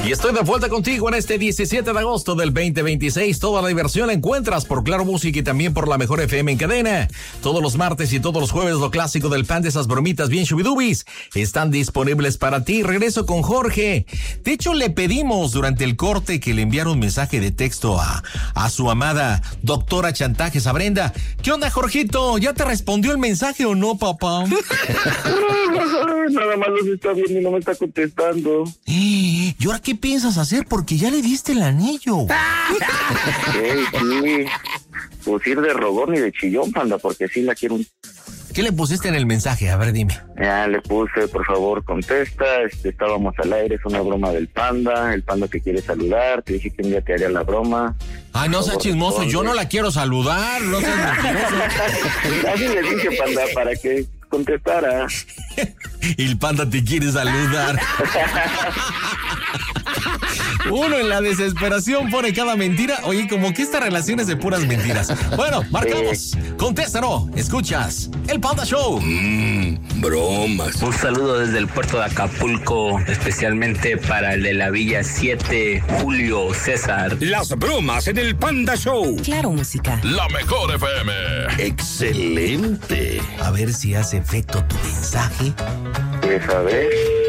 Y estoy de vuelta contigo en este 17 de agosto del 2026. Toda la diversión la encuentras por Claro Música y también por la Mejor FM en cadena. Todos los martes y todos los jueves lo clásico del pan de esas bromitas bien shubidubis están disponibles para ti. Regreso con Jorge. De hecho, le pedimos durante el corte que le enviara un mensaje de texto a su amada doctora Chantajes, a Brenda. ¿Qué onda, Jorgito? ¿Ya te respondió el mensaje o no, papá? Nada más los está viendo y no me está contestando. ¿Y ahora qué piensas hacer? Porque ya le diste el anillo. Sí. Pues ir de rogón y de chillón, panda, porque sí la quiero. ¿Qué le pusiste en el mensaje? A ver, dime. Ya le puse, por favor, contesta. Estábamos al aire, es una broma del panda. El panda te quiere saludar. Te dije que un día te haría la broma. Ay, no seas chismoso, yo no la quiero saludar. No seas mentiroso. Así le dije, panda, para que contestara. Y el panda te quiere saludar. Uno en la desesperación pone cada mentira. Oye, como que esta relación es de puras mentiras. Bueno, marcamos. Contéstanos. Escuchas el Panda Show. Bromas. Un saludo desde el puerto de Acapulco, especialmente para el de la Villa 7, Julio César. Las bromas en el Panda Show. Claro Música. La Mejor FM. Excelente. A ver si hace efecto tu mensaje. Pues a ver.